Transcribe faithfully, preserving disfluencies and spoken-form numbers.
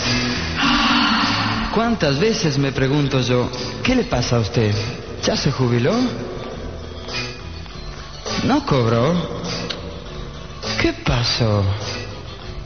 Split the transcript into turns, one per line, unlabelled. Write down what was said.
¿Cuántas veces me pregunto yo, ¿qué le pasa a usted? ¿Ya se jubiló? ¿No cobró? ¿Qué pasó?